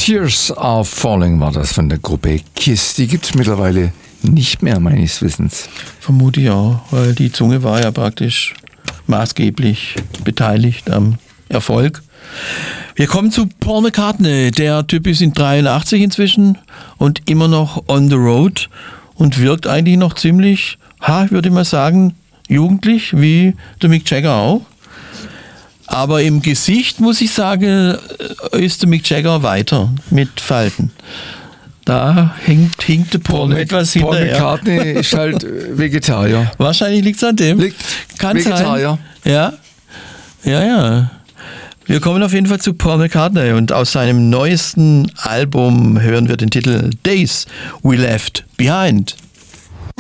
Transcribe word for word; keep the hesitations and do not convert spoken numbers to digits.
Tears Are Falling war das von der Gruppe Kiss. Die gibt es mittlerweile nicht mehr, meines Wissens. Vermute ich auch, weil die Zunge war ja praktisch maßgeblich beteiligt am Erfolg. Wir kommen zu Paul McCartney. Der Typ ist in dreiundachtzig inzwischen und immer noch on the road und wirkt eigentlich noch ziemlich, ha, würde ich mal sagen, jugendlich, wie der Mick Jagger auch. Aber im Gesicht, muss ich sagen, ist der Mick Jagger weiter mit Falten. Da hängt, hinkt der Paul, Paul etwas Paul hinterher. Paul McCartney ist halt Vegetarier. Wahrscheinlich liegt es an dem. Liegt Kann Vegetarier. sein. Ja, ja, ja. Wir kommen auf jeden Fall zu Paul McCartney und aus seinem neuesten Album hören wir den Titel Days We Left Behind.